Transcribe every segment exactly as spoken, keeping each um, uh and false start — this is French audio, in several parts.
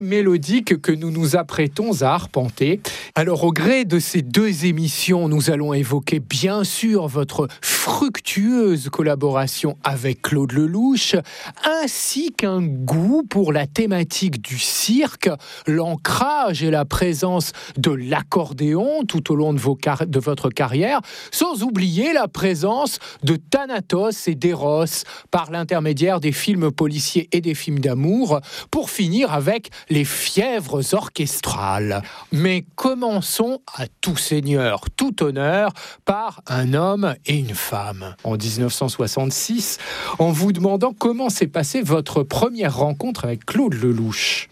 Mélodique que nous nous apprêtons à arpenter. Alors, au gré de ces deux émissions, nous allons évoquer bien sûr votre fructueuse collaboration avec Claude Lelouch, ainsi qu'un goût pour la thématique du cirque, l'ancrage et la présence de l'accordéon tout au long de, vos car- de votre carrière, sans oublier la présence de Thanatos et d'Eros par l'intermédiaire des films policiers et des films d'amour, pour finir avec les fièvres orchestrales. Mais commençons à tout seigneur, tout honneur, par un homme et une femme. En dix-neuf cent soixante-six, en vous demandant comment s'est passée votre première rencontre avec Claude Lelouch.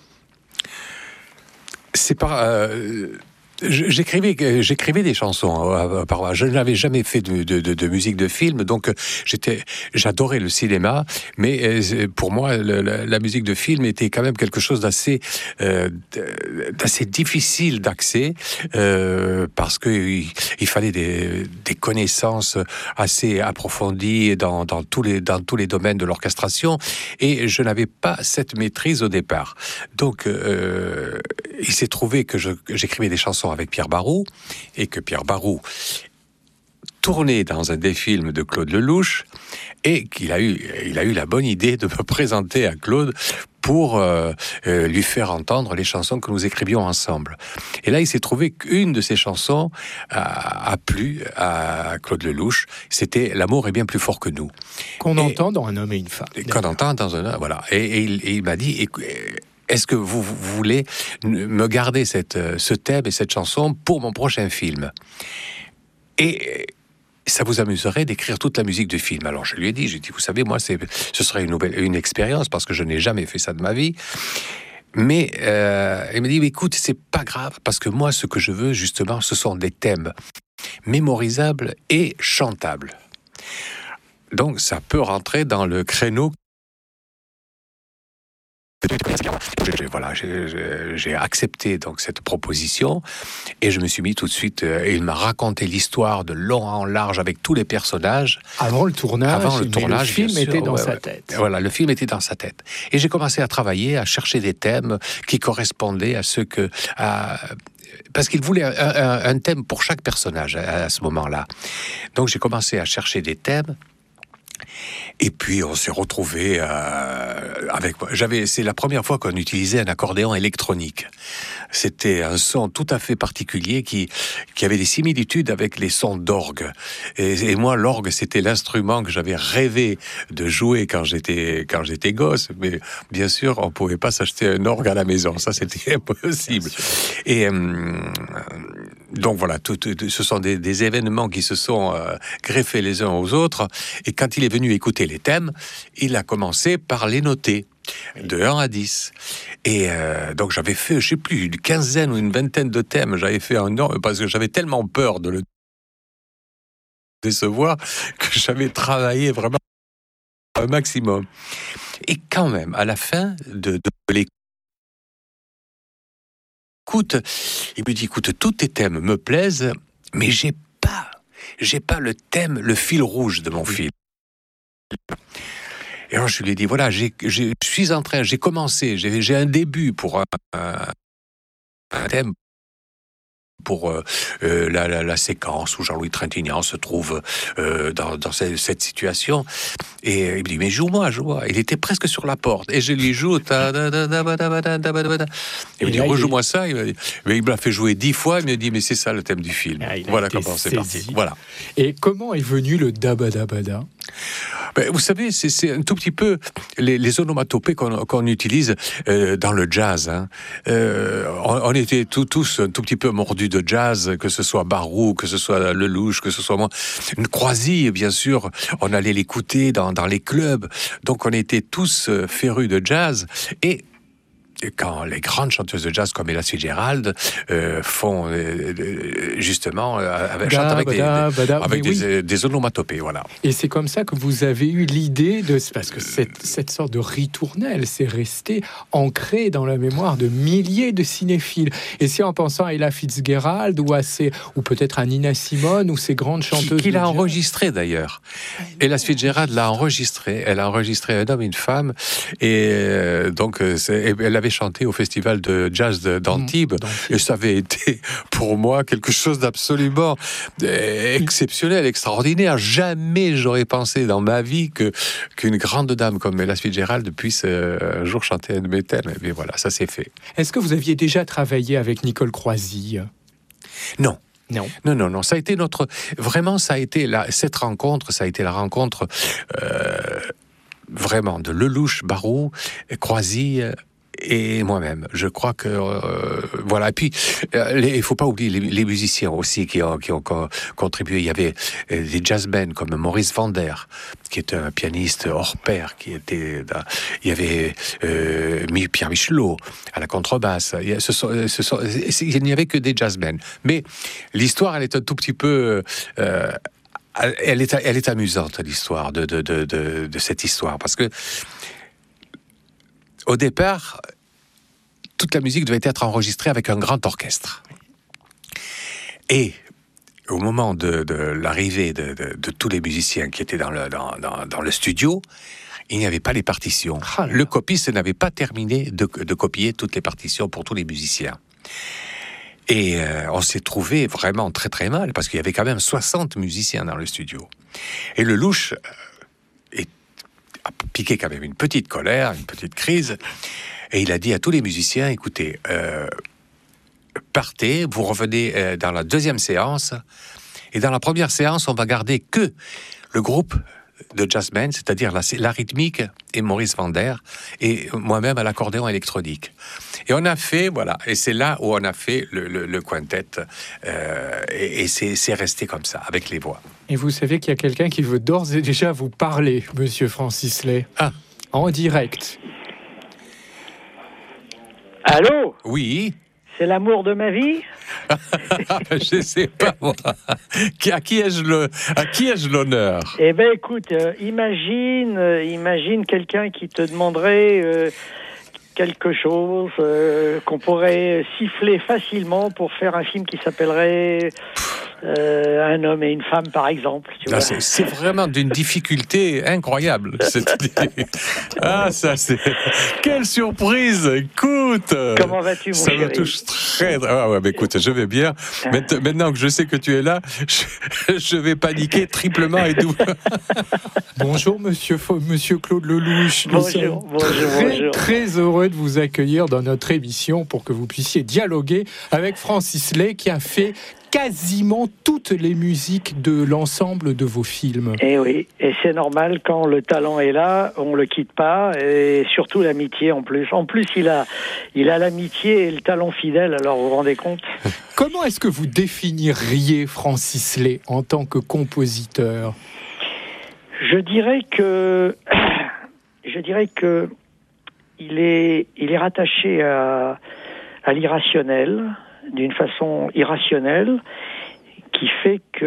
C'est pas... Euh... J'écrivais, j'écrivais des chansons. Je n'avais jamais fait de, de, de, de musique de film, donc j'étais, j'adorais le cinéma, mais pour moi, le, la, la musique de film était quand même quelque chose d'assez, euh, d'assez difficile d'accès, euh, parce que il, il fallait des, des connaissances assez approfondies dans, dans tous les, dans tous les domaines de l'orchestration, et je n'avais pas cette maîtrise au départ. Donc, euh, il s'est trouvé que je, j'écrivais des chansons avec Pierre Barou, et que Pierre Barou tournait dans un des films de Claude Lelouch, et qu'il a eu, il a eu la bonne idée de me présenter à Claude pour euh, euh, lui faire entendre les chansons que nous écrivions ensemble. Et là, il s'est trouvé qu'une de ces chansons a, a plu à Claude Lelouch. C'était « L'amour est bien plus fort que nous ». Qu'on et, entend dans Un homme et une femme. Qu'on entend dans un... Voilà. Et, et, il, et il m'a dit... Et, est-ce que vous, vous voulez me garder cette, ce thème et cette chanson pour mon prochain film ? Et ça vous amuserait d'écrire toute la musique du film ? Alors je lui ai dit, j'ai dit, vous savez, moi, c'est, ce serait une, nouvelle, une expérience, parce que je n'ai jamais fait ça de ma vie. Mais euh, il m'a dit, écoute, c'est pas grave, parce que moi, ce que je veux, justement, ce sont des thèmes mémorisables et chantables. Donc ça peut rentrer dans le créneau. Voilà, j'ai, j'ai accepté donc cette proposition, et je me suis mis tout de suite. Euh, et il m'a raconté l'histoire de long en large avec tous les personnages. Avant le tournage. Avant le tournage, le film bien sûr, était dans ouais, sa ouais. tête. Voilà, le film était dans sa tête. Et j'ai commencé à travailler, à chercher des thèmes qui correspondaient à ce que. À, parce qu'il voulait un, un, un thème pour chaque personnage à, à ce moment-là. Donc j'ai commencé à chercher des thèmes. Et puis on s'est retrouvés euh, avec. J'avais, c'est la première fois qu'on utilisait un accordéon électronique. C'était un son tout à fait particulier qui qui avait des similitudes avec les sons d'orgue. Et, et moi, l'orgue, c'était l'instrument que j'avais rêvé de jouer quand j'étais quand j'étais gosse. Mais bien sûr, on pouvait pas s'acheter un orgue à la maison. Ça, c'était impossible. Et euh, donc voilà, tout, tout, ce sont des, des événements qui se sont euh, greffés les uns aux autres. Et quand il est venu écouter les thèmes, il a commencé par les noter de un à dix. Et euh, donc j'avais fait, je sais plus, une quinzaine ou une vingtaine de thèmes. J'avais fait un an parce que j'avais tellement peur de le décevoir que j'avais travaillé vraiment un maximum. Et quand même, à la fin de, de l'écoute, il me dit, écoute, tous tes thèmes me plaisent, mais j'ai pas, j'ai pas le thème, le fil rouge de mon film. Et alors je lui ai dit, voilà, j'ai, j'ai, je suis en train, j'ai commencé, j'ai, j'ai un début pour un, un, un thème, pour euh, euh, la, la, la séquence où Jean-Louis Trintignant se trouve euh, dans, dans cette, cette situation. Et il me dit, mais joue-moi, joue-moi. Il était presque sur la porte. Et je lui joue. Et il me dit, rejoue-moi ça. Il m'a dit, mais il me l'a fait jouer dix fois. Il me dit, mais c'est ça le thème du film. Ah, voilà comment c'est parti. Voilà. Et comment est venu le dabadabada ? Ben, vous savez, c'est, c'est un tout petit peu les, les onomatopées qu'on, qu'on utilise euh, dans le jazz. Hein. Euh, on, on était tout, tous un tout petit peu mordus de jazz, que ce soit Barou, que ce soit Lelouch, que ce soit moi. Une Croisille, bien sûr, on allait l'écouter dans, dans les clubs. Donc on était tous férus de jazz. Et quand les grandes chanteuses de jazz comme Ella Fitzgerald euh, font euh, justement euh, avec, bada, chantent avec, bada, des, bada, avec des, oui. des onomatopées, voilà. Et c'est comme ça que vous avez eu l'idée de, parce que cette, cette sorte de ritournelle, c'est resté ancré dans la mémoire de milliers de cinéphiles. Et c'est en pensant à Ella Fitzgerald ou à ces, ou peut-être à Nina Simone ou ces grandes chanteuses. Qui, qui l'a jazz. enregistré d'ailleurs. Ella Fitzgerald l'a enregistré. Elle a enregistré Un homme et une femme. Et euh, donc, c'est, elle avait l'avais chanté au festival de jazz d'Antibes, mmh, et ça avait été pour moi quelque chose d'absolument exceptionnel, extraordinaire. Jamais j'aurais pensé dans ma vie que qu'une grande dame comme Ella Fitzgerald puisse euh, un jour chanter un de mes thèmes. Mais voilà, ça s'est fait. Est-ce que vous aviez déjà travaillé avec Nicole Croisille ? Non. Non. non, non, non. Ça a été notre, vraiment, ça a été la, cette rencontre, ça a été la rencontre euh, vraiment de Lelouch, Barrault, Croisille et moi-même. Je crois que euh, voilà. Et puis, euh, il faut pas oublier les, les musiciens aussi qui ont, qui ont co- contribué. Il y avait euh, des jazzmen comme Maurice Vander, qui est un pianiste hors pair, qui était. Dans, il y avait euh, Pierre Michelot à la contrebasse. Il y a, ce sont, ce sont, il n'y avait que des jazzmen. Mais l'histoire, elle est un tout petit peu. Euh, elle est, elle est amusante, l'histoire de, de, de, de, de cette histoire, parce que au départ, toute la musique devait être enregistrée avec un grand orchestre. Et au moment de, de l'arrivée de, de, de tous les musiciens qui étaient dans le, dans, dans, dans le studio, il n'y avait pas les partitions. Oh le copiste n'avait pas terminé de, de copier toutes les partitions pour tous les musiciens. Et euh, on s'est trouvé vraiment très très mal, parce qu'il y avait quand même soixante musiciens dans le studio. Et Lelouch euh, est, a piqué quand même une petite colère, une petite crise, et il a dit à tous les musiciens, écoutez, euh, partez, vous revenez euh, dans la deuxième séance, et dans la première séance, on va garder que le groupe de jazzmen, c'est-à-dire la, la rythmique et Maurice Vander, et moi-même à l'accordéon électronique. Et on a fait, voilà, et c'est là où on a fait le, le, le quintet, euh, et, et c'est, c'est resté comme ça, avec les voix. Et vous savez qu'il y a quelqu'un qui veut d'ores et déjà vous parler, monsieur Francis Lay. Ah. En direct. Allô ? Oui. C'est l'amour de ma vie ? Je sais pas, moi. À qui ai-je le, à qui ai-je l'honneur ? Eh ben, écoute, euh, imagine, euh, imagine quelqu'un qui te demanderait euh, quelque chose euh, qu'on pourrait siffler facilement pour faire un film qui s'appellerait euh, Un homme et une femme, par exemple. Tu ah, vois. c'est, c'est vraiment d'une difficulté incroyable, cette idée. Ah, ça, c'est... Quelle surprise! Écoute! Comment vas-tu, mon ça chéri? me touche très... Ah ouais, mais écoute, je vais bien. Maintenant que je sais que tu es là, je, je vais paniquer triplement et doublement. Bonjour, monsieur, monsieur Claude Lelouch. Nous bonjour, sommes bonjour, très, bonjour. très heureux de vous accueillir dans notre émission pour que vous puissiez dialoguer avec Francis Lay, qui a fait quasiment toutes les musiques de l'ensemble de vos films. Et oui, et c'est normal, quand le talent est là, on le quitte pas, et surtout l'amitié en plus. En plus, il a, il a l'amitié et le talent fidèle, alors vous vous rendez compte ? Comment est-ce que vous définiriez Francis Lay en tant que compositeur ? Je dirais que, je dirais que il est, il est rattaché à, à l'irrationnel, d'une façon irrationnelle, qui fait que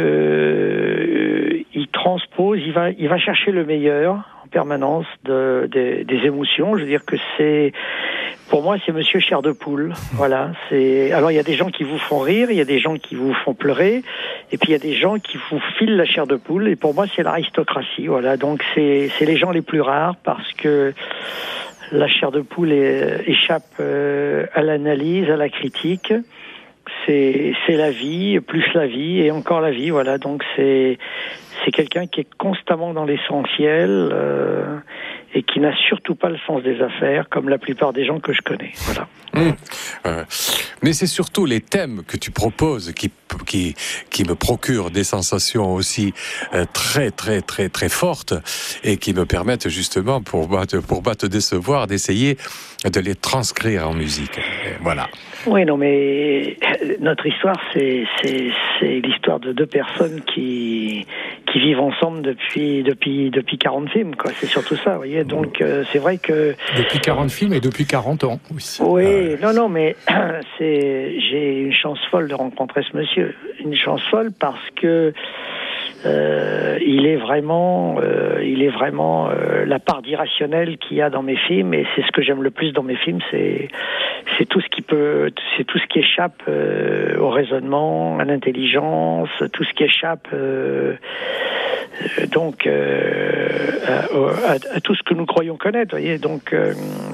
euh, il transpose, il va, il va chercher le meilleur en permanence de, de, des émotions. Je veux dire que c'est, pour moi, c'est Monsieur Chair de Poule. Voilà. C'est, alors il y a des gens qui vous font rire, il y a des gens qui vous font pleurer, et puis il y a des gens qui vous filent la chair de poule. Et pour moi, c'est l'aristocratie. Voilà. Donc c'est, c'est les gens les plus rares, parce que la chair de poule est, échappe euh, à l'analyse, à la critique. C'est, c'est la vie, plus la vie, et encore la vie. Voilà, donc c'est, c'est quelqu'un qui est constamment dans l'essentiel euh, et qui n'a surtout pas le sens des affaires, comme la plupart des gens que je connais. Voilà. Mmh. Euh, mais c'est surtout les thèmes que tu proposes qui, qui, qui me procurent des sensations aussi euh, très, très, très, très fortes, et qui me permettent justement, pour pas te, pour pas te décevoir, d'essayer de les transcrire en musique. Et voilà. Oui, non, mais notre histoire, c'est, c'est, c'est l'histoire de deux personnes qui, qui vivent ensemble depuis, depuis, depuis quarante films, quoi. C'est surtout ça, vous voyez. Donc, euh, c'est vrai que... Depuis quarante films et depuis quarante ans aussi. Oui, euh... non, non, mais c'est, j'ai une chance folle de rencontrer ce monsieur. Une chance folle parce que euh, il est vraiment, euh, il est vraiment euh, la part d'irrationnel qu'il y a dans mes films, et c'est ce que j'aime le plus dans mes films, c'est, c'est tout ce qui peut, c'est tout ce qui échappe euh, au raisonnement, à l'intelligence, tout ce qui échappe euh, euh, donc euh, à, à, à tout ce que nous croyons connaître. Voyez, donc euh,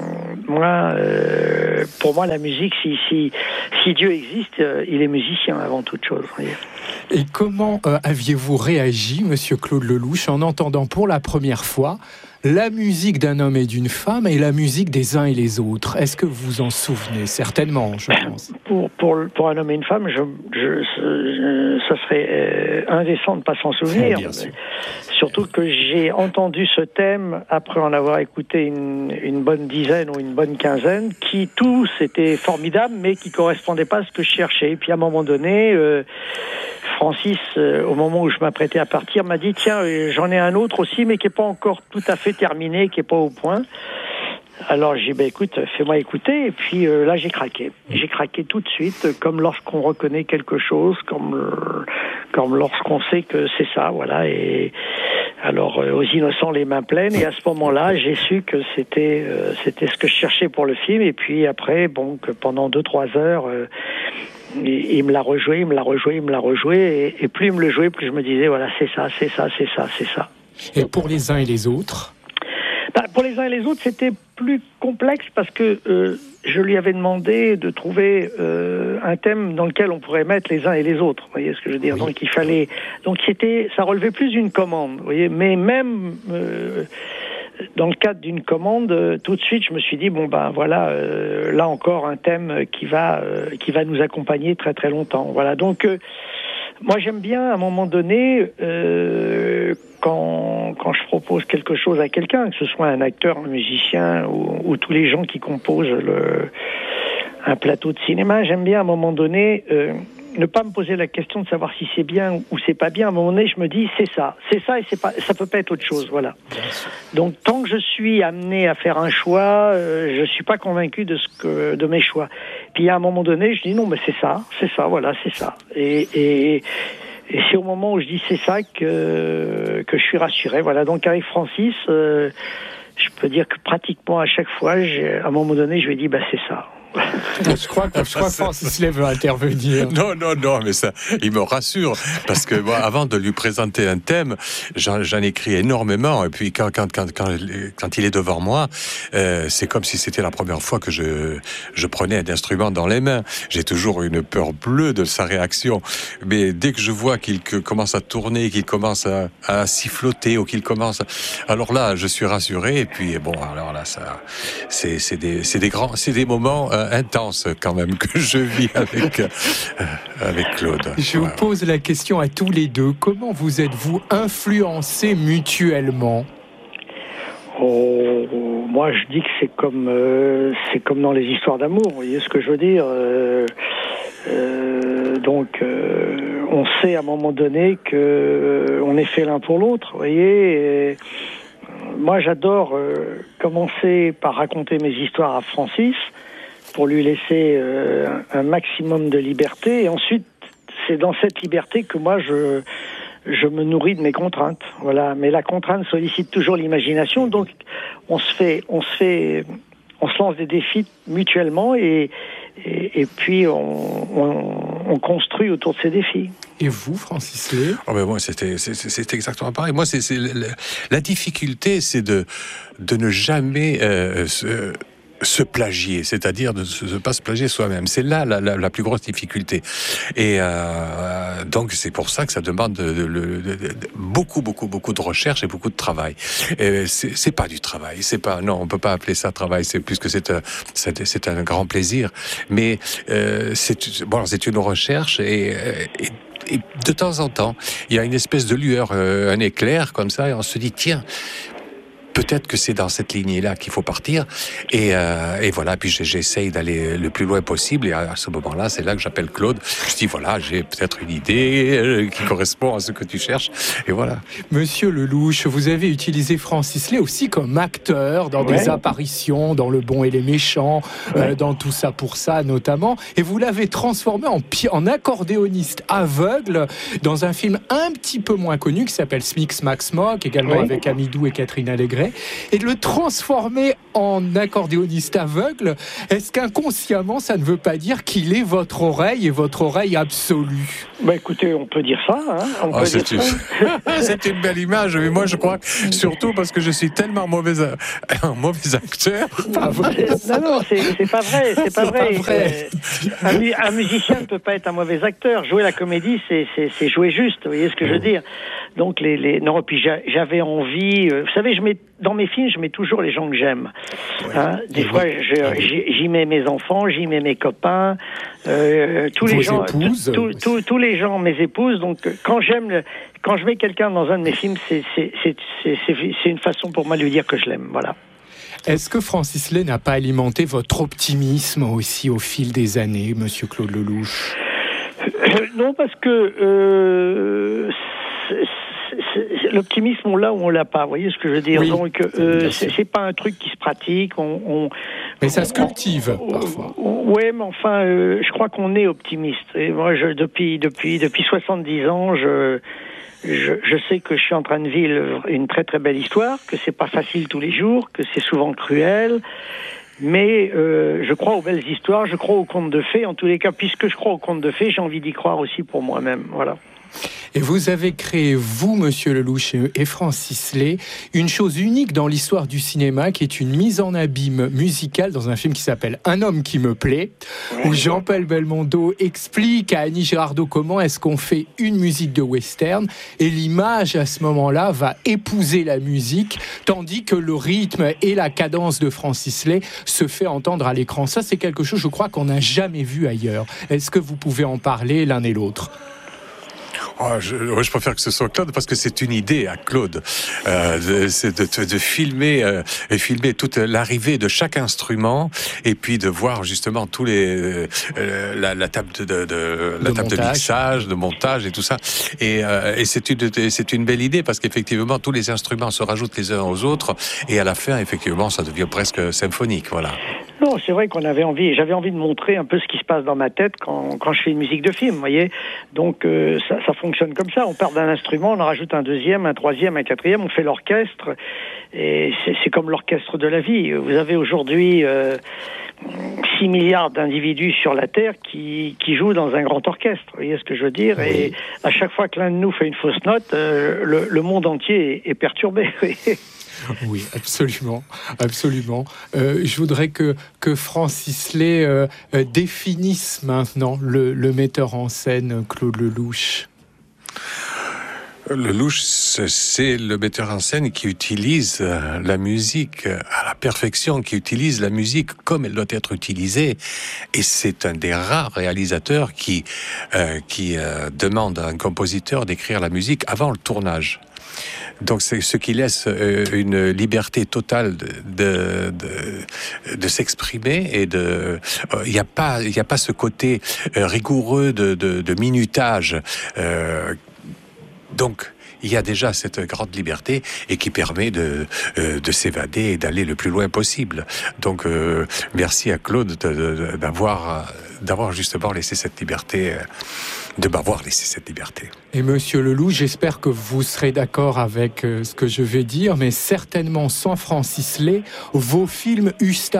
moi, euh, pour moi, la musique, si, si, si Dieu existe, euh, il est musicien avant toute chose. Voyez. Et comment euh, aviez-vous réagi, Monsieur Claude Lelouch, en entendant pour la première fois la musique d'un homme et d'une femme et la musique des uns et les autres? Est-ce que vous vous en souvenez? Certainement, je pense. Pour, pour, pour un homme et une femme, je, je, je, ça serait euh, indécent de ne pas s'en souvenir. Bien sûr. Surtout que j'ai entendu ce thème après en avoir écouté une, une bonne dizaine ou une bonne quinzaine, qui tous étaient formidables, mais qui ne correspondaient pas à ce que je cherchais. Et puis à un moment donné, euh, Francis, euh, au moment où je m'apprêtais à partir, m'a dit « Tiens, euh, j'en ai un autre aussi, mais qui n'est pas encore tout à fait terminé, qui n'est pas au point. » Alors j'ai dit, bah, écoute, fais-moi écouter. Et puis euh, là, j'ai craqué. J'ai craqué tout de suite, comme lorsqu'on reconnaît quelque chose, comme, euh, comme lorsqu'on sait que c'est ça, voilà. Et alors, euh, aux innocents, les mains pleines. Et à ce moment-là, j'ai su que c'était, euh, c'était ce que je cherchais pour le film. Et puis après, bon, que pendant deux, trois heures... Euh, Il, il me l'a rejoué, il me l'a rejoué, il me l'a rejoué, et, et plus il me le jouait, plus je me disais, voilà, c'est ça, c'est ça, c'est ça, c'est ça. Et pour les uns et les autres? Bah, pour les uns et les autres, c'était plus complexe parce que euh, je lui avais demandé de trouver euh, un thème dans lequel on pourrait mettre les uns et les autres. Vous voyez ce que je veux dire? Oui. Donc il fallait, donc c'était, ça relevait plus d'une commande. Vous voyez, mais même euh, dans le cadre d'une commande, euh, tout de suite, je me suis dit bon ben voilà, euh, là encore un thème qui va euh, qui va nous accompagner très très longtemps. Voilà, donc euh, moi j'aime bien à un moment donné euh, quand quand je propose quelque chose à quelqu'un, que ce soit un acteur, un musicien ou, ou tous les gens qui composent le un plateau de cinéma, j'aime bien à un moment donné euh, ne pas me poser la question de savoir si c'est bien ou c'est pas bien. À un moment donné, je me dis c'est ça, c'est ça et c'est pas, ça peut pas être autre chose, voilà. Donc tant que je suis amené à faire un choix, euh, je suis pas convaincu de ce que de mes choix. Puis à un moment donné, je dis non, mais c'est ça, c'est ça, voilà, c'est ça. Et, et et c'est au moment où je dis c'est ça que que je suis rassuré, voilà. Donc avec Francis, euh, je peux dire que pratiquement à chaque fois, j'ai, à un moment donné, je lui ai dit bah c'est ça. Je crois que, je crois que Francis Lay veut intervenir. Non, non, non, mais ça, il me rassure. Parce que moi, avant de lui présenter un thème, j'en, j'en écris énormément. Et puis, quand, quand, quand, quand, quand il est devant moi, euh, c'est comme si c'était la première fois que je, je prenais un instrument dans les mains. J'ai toujours une peur bleue de sa réaction. Mais dès que je vois qu'il que, commence à tourner, qu'il commence à, à siffloter ou qu'il commence... Alors là, je suis rassuré. Et puis, bon, alors là, ça, c'est, c'est, des, c'est, des, grands, c'est des moments... Euh, intense quand même que je vis avec, euh, avec Claude. Je vous pose la question à tous les deux. Comment vous êtes-vous influencés mutuellement? Oh, moi je dis que c'est comme, euh, c'est comme dans les histoires d'amour, vous voyez ce que je veux dire euh, euh, donc euh, on sait à un moment donné qu'on euh, est fait l'un pour l'autre, vous voyez et, moi j'adore euh, commencer par raconter mes histoires à Francis pour lui laisser euh, un maximum de liberté. Et ensuite, c'est dans cette liberté que moi, je, je me nourris de mes contraintes. Voilà. Mais la contrainte sollicite toujours l'imagination. Donc, on se fait, on se fait, on se lance des défis mutuellement et, et, et puis on, on, on construit autour de ces défis. Et vous, Francis Lay? Oh ben moi, c'était, c'est, c'est exactement pareil. Moi, c'est, c'est la, la difficulté, c'est de, de ne jamais euh, se, se plagier, c'est-à-dire de ne pas se plagier soi-même. C'est là la, la, la plus grosse difficulté. Et euh, donc c'est pour ça que ça demande de, de, de, de, de, beaucoup, beaucoup, beaucoup de recherche et beaucoup de travail. Et c'est, c'est pas du travail. C'est pas, non, on peut pas appeler ça travail. C'est plus que c'est un, c'est, c'est un grand plaisir. Mais euh, c'est bon, c'est une recherche et, et Et de temps en temps, il y a une espèce de lueur, euh, un éclair comme ça, et on se dit tiens. Peut-être que c'est dans cette lignée-là qu'il faut partir. Et, euh, et voilà, puis j'essaye d'aller le plus loin possible. Et à ce moment-là, c'est là que j'appelle Claude. Je dis, voilà, j'ai peut-être une idée qui correspond à ce que tu cherches. Et voilà. Monsieur Lelouch, vous avez utilisé Francis Lay aussi comme acteur dans ouais. des apparitions, dans Le Bon et les Méchants, ouais. euh, dans Tout ça pour ça notamment. Et vous l'avez transformé en, pi- en accordéoniste aveugle dans un film un petit peu moins connu qui s'appelle Smic, Smack, Smock, également ouais. avec Amidou et Catherine Allégret. Francis-Lay et de le transformer en accordéoniste aveugle. Est-ce qu'inconsciemment, ça ne veut pas dire qu'il est votre oreille et votre oreille absolue? Bah écoutez, on peut dire ça. Hein on oh, peut c'est, dire une... ça. c'est une belle image, mais moi je crois que surtout parce que je suis tellement mauvais, un mauvais acteur. Pas vrai. Non, non, c'est, c'est pas vrai. C'est pas C'est vrai. pas vrai. Euh, un, mu- un musicien ne peut pas être un mauvais acteur. Jouer la comédie, c'est, c'est, c'est jouer juste. Vous voyez ce que je veux dire? Donc les, les non. Puis j'a, j'avais envie. Euh, vous savez, je mets dans mes films, je mets toujours les gens que j'aime. Hein, des fois, je, j'y, j'y mets mes enfants, j'y mets mes copains, euh, tous Vos les gens, épouses. tous, tous, tous les gens, mes épouses. Donc, quand j'aime, le, quand je mets quelqu'un dans un de mes films, c'est, c'est, c'est, c'est, c'est, c'est une façon pour moi de lui dire que je l'aime. Voilà. Est-ce que Francis-Lay n'a pas alimenté votre optimisme aussi au fil des années, Monsieur Claude Lelouch? euh, Non, parce que euh, c'est, c'est, l'optimisme, on l'a ou on l'a pas. Vous voyez ce que je veux dire? Oui, Donc, euh, c'est, c'est pas un truc qui se pratique. On, on, mais ça se on, cultive on, parfois. Oui, mais enfin, euh, je crois qu'on est optimiste. Et moi, je, depuis, depuis, depuis soixante-dix ans, je, je, je sais que je suis en train de vivre une très très belle histoire, que c'est pas facile tous les jours, que c'est souvent cruel. Mais euh, je crois aux belles histoires, je crois aux contes de fées. En tous les cas, puisque je crois aux contes de fées, j'ai envie d'y croire aussi pour moi-même. Voilà. Et vous avez créé, vous, Monsieur Lelouch et Francis-Lay, une chose unique dans l'histoire du cinéma, qui est une mise en abîme musicale dans un film qui s'appelle Un homme qui me plaît, ouais, où Jean-Paul Belmondo explique à Annie Girardot comment est-ce qu'on fait une musique de western, et l'image, à ce moment-là, va épouser la musique, tandis que le rythme et la cadence de Francis-Lay se fait entendre à l'écran. Ça, c'est quelque chose, je crois, qu'on n'a jamais vu ailleurs. Est-ce que vous pouvez en parler l'un et l'autre ? Oh, je, je préfère que ce soit Claude parce que c'est une idée à Claude, euh, de, c'est de, de filmer euh, et filmer toute l'arrivée de chaque instrument et puis de voir justement tous les euh, la, la table de, de, de la de table montage. de mixage, de montage et tout ça. Et, euh, et c'est une c'est une belle idée parce qu'effectivement tous les instruments se rajoutent les uns aux autres et à la fin effectivement ça devient presque symphonique. Voilà. Non, c'est vrai qu'on avait envie, j'avais envie de montrer un peu ce qui se passe dans ma tête quand, quand je fais une musique de film, vous voyez. Donc euh, ça, ça fonctionne comme ça, on part d'un instrument, on en rajoute un deuxième, un troisième, un quatrième, on fait l'orchestre, et c'est, c'est comme l'orchestre de la vie. Vous avez aujourd'hui euh, six milliards d'individus sur la Terre qui, qui jouent dans un grand orchestre, vous voyez ce que je veux dire. Oui. Et à chaque fois que l'un de nous fait une fausse note, euh, le, le monde entier est, est perturbé. Oui, absolument, absolument. Euh, je voudrais que, que Francis-Lay euh, euh, définisse maintenant le, le metteur en scène Claude Lelouch. Lelouch, c'est le metteur en scène qui utilise la musique à la perfection, qui utilise la musique comme elle doit être utilisée. Et c'est un des rares réalisateurs qui, euh, qui euh, demande à un compositeur d'écrire la musique avant le tournage. Donc c'est ce qui laisse euh, une liberté totale de de, de, de s'exprimer et de il euh, n'y a pas il y a pas ce côté euh, rigoureux de, de, de minutage. Euh, donc il y a déjà cette grande liberté et qui permet de, euh, de s'évader et d'aller le plus loin possible. Donc, euh, merci à Claude de, de, d'avoir, d'avoir justement laissé cette liberté, de m'avoir laissé cette liberté. Et Monsieur Lelouch, j'espère que vous serez d'accord avec euh, ce que je vais dire, mais certainement sans Francis-Lay, vos films eussent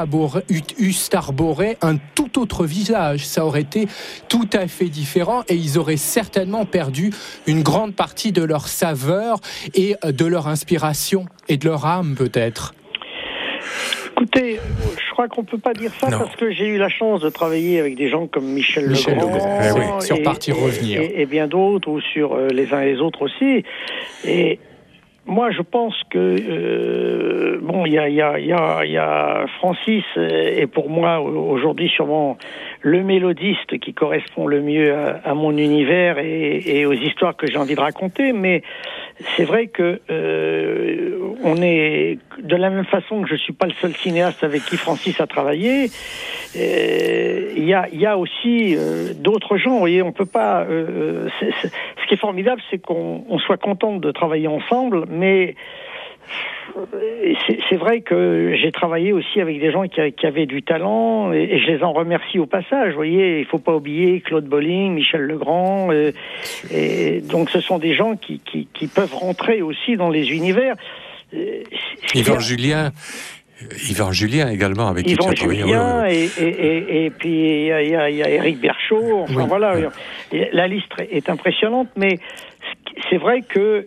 arboré un tout autre visage. Ça aurait été tout à fait différent et ils auraient certainement perdu une grande partie de leur saveur et de leur inspiration et de leur âme peut-être. Écoutez, je crois qu'on peut pas dire ça non. Parce que j'ai eu la chance de travailler avec des gens comme Michel, Michel Legrand, Legrand eh oui, sur Partir et, Revenir, et, et bien d'autres, ou sur euh, les uns et les autres aussi. Et moi, je pense que euh, bon, il y a, il y a, il y a, il y a Francis est pour moi aujourd'hui sûrement le mélodiste qui correspond le mieux à, à mon univers et, et aux histoires que j'ai envie de raconter. Mais c'est vrai que euh, on est de la même façon que je suis pas le seul cinéaste avec qui Francis a travaillé. Euh, il y a, il y a aussi euh, d'autres gens. Vous voyez, on peut pas. Euh, c'est, c'est, ce qui est formidable, c'est qu'on on soit content de travailler ensemble, mais c'est, c'est vrai que j'ai travaillé aussi avec des gens qui, qui avaient du talent et, et je les en remercie au passage. Vous voyez, il faut pas oublier Claude Bolling, Michel Legrand, et, et donc ce sont des gens qui, qui, qui peuvent rentrer aussi dans les univers. euh, Yvan Julien. Yvan Julien également, avec qui tu as travaillé. Julien, oui, oui. Et, et, et, et puis il y a, y, a, y a Éric Berchot, enfin oui, voilà, oui. La liste est impressionnante, mais c'est vrai que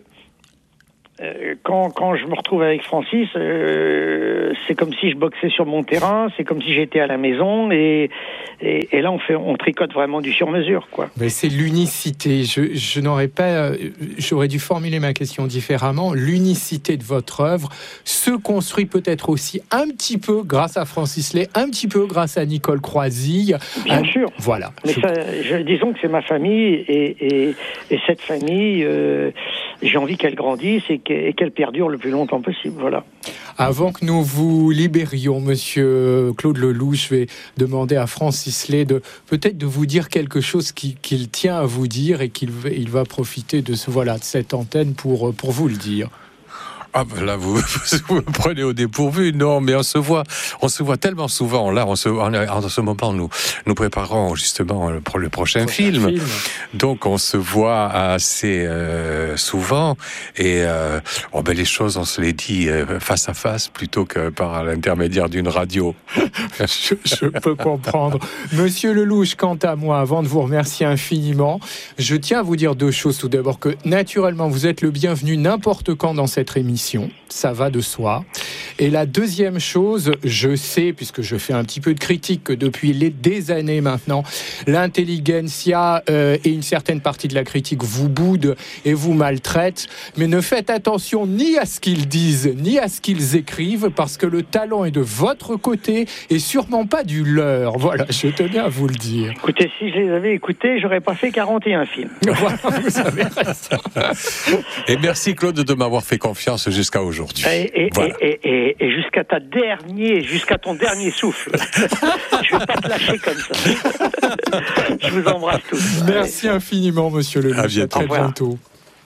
euh, quand, quand je me retrouve avec Francis, euh, c'est comme si je boxais sur mon terrain, c'est comme si j'étais à la maison, et, et, et là on, fait, on tricote vraiment du sur-mesure, quoi. Mais c'est l'unicité. Je, je n'aurais pas, j'aurais dû formuler ma question différemment. L'unicité de votre œuvre se construit peut-être aussi un petit peu grâce à Francis Lay, un petit peu grâce à Nicole Croisille. Bien un... sûr. Voilà. Mais je... ça, je, disons que c'est ma famille, et, et, et cette famille, euh, j'ai envie qu'elle grandisse et et qu'elle perdure le plus longtemps possible, voilà. Avant que nous vous libérions, monsieur Claude Lelouch, je vais demander à Francis Lay de peut-être de vous dire quelque chose qui, qu'il tient à vous dire et qu'il il va profiter de ce voilà de cette antenne pour pour vous le dire. Ah ben là, vous, vous me prenez au dépourvu. Non, mais on se voit, on se voit tellement souvent. Là, on se, en, en ce moment, nous nous préparons justement pour le prochain, prochain film. film. Donc, on se voit assez euh, souvent. Et euh, oh ben les choses, on se les dit euh, face à face plutôt que par l'intermédiaire d'une radio. je, je peux comprendre. Monsieur Lelouch, quant à moi, avant de vous remercier infiniment, je tiens à vous dire deux choses. Tout d'abord que, naturellement, vous êtes le bienvenu n'importe quand dans cette émission. Ça va de soi. Et la deuxième chose, je sais, puisque je fais un petit peu de critique, que depuis les, des années maintenant, l'intelligentsia euh, et une certaine partie de la critique vous boudent et vous maltraitent. Mais ne faites attention ni à ce qu'ils disent, ni à ce qu'ils écrivent, parce que le talent est de votre côté et sûrement pas du leur. Voilà, je tenais à vous le dire. Écoutez, si je les avais écoutés, j'aurais pas fait quarante et un films. Voilà, vous avez raison. Et merci Claude de m'avoir fait confiance jusqu'à aujourd'hui. Et, et, voilà. et, et, et jusqu'à ta dernier, jusqu'à ton dernier souffle. Je vais pas te lâcher comme ça. Je vous embrasse tous. Merci Allez. infiniment, monsieur Lelouch. À bientôt. À très bientôt.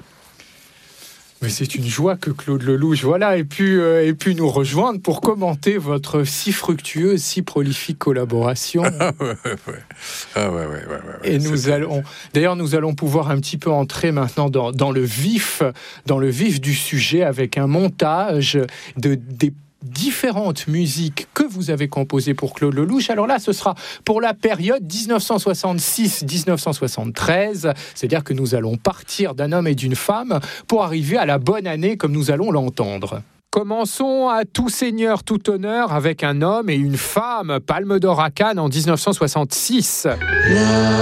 Mais c'est une joie que Claude Lelouch, voilà, ait pu, euh, ait pu nous rejoindre pour commenter votre si fructueuse, si prolifique collaboration. Ah ouais, ouais, ouais. Ah ouais, ouais, ouais, ouais, Et nous allons, d'ailleurs, nous allons pouvoir un petit peu entrer maintenant dans, dans le vif, dans le vif du sujet avec un montage de des différentes musiques que vous avez composées pour Claude Lelouch. Alors là, ce sera pour la période dix-neuf cent soixante-six dix-neuf cent soixante-treize, c'est-à-dire que nous allons partir d'un homme et d'une femme pour arriver à la bonne année comme nous allons l'entendre. Commençons à tout seigneur, tout honneur avec un homme et une femme, Palme d'Or à Cannes en dix-neuf cent soixante-six.